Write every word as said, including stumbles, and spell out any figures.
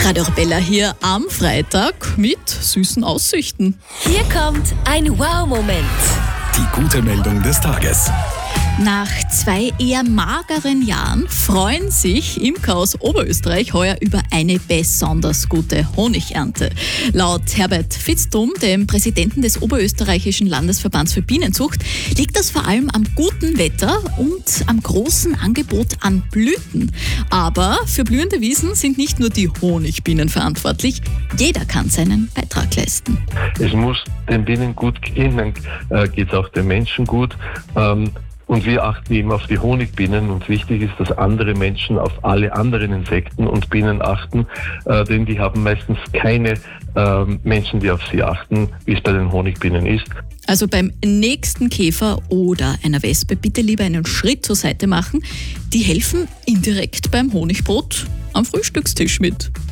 Radio Arabella hier am Freitag mit süßen Aussichten. Hier kommt ein Wow-Moment. Die gute Meldung des Tages. Nach zwei eher mageren Jahren freuen sich Imker aus Oberösterreich heuer über eine besonders gute Honigernte. Laut Herbert Vitzthum, dem Präsidenten des Oberösterreichischen Landesverbands für Bienenzucht, liegt das vor allem am guten Wetter und am großen Angebot an Blüten. Aber für blühende Wiesen sind nicht nur die Honigbienen verantwortlich, jeder kann seinen Beitrag leisten. Es muss den Bienen gut gehen, dann äh, geht es auch den Menschen gut. Ähm, Und wir achten eben auf die Honigbienen und wichtig ist, dass andere Menschen auf alle anderen Insekten und Bienen achten, äh, denn die haben meistens keine äh, Menschen, die auf sie achten, wie es bei den Honigbienen ist. Also beim nächsten Käfer oder einer Wespe bitte lieber einen Schritt zur Seite machen. Die helfen indirekt beim Honigbrot am Frühstückstisch mit.